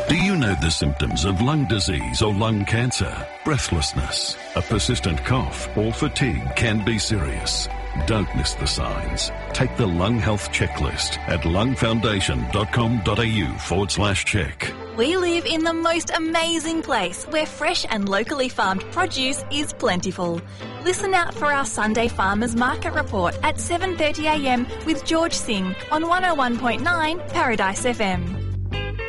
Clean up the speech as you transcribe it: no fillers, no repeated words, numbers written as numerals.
Do you know the symptoms of lung disease or lung cancer? Breathlessness, a persistent cough or fatigue can be serious. Don't miss the signs. Take the Lung Health Checklist at lungfoundation.com.au/check. We live in the most amazing place where fresh and locally farmed produce is plentiful. Listen out for our Sunday Farmers Market Report at 7:30 a.m. with George Singh on 101.9 Paradise FM.